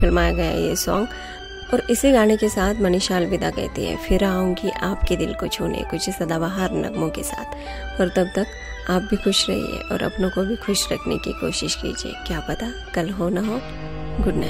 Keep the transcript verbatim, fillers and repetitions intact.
फिल्माया गया ये सॉन्ग। और इसी गाने के साथ मनीषा अलविदा कहती है, फिर आऊँगी आपके दिल को छूने, कुछ सदाबहार नगमों के साथ। और तब तक आप भी खुश रहिए और अपनों को भी खुश रखने की कोशिश कीजिए, क्या पता कल हो ना हो। Good night.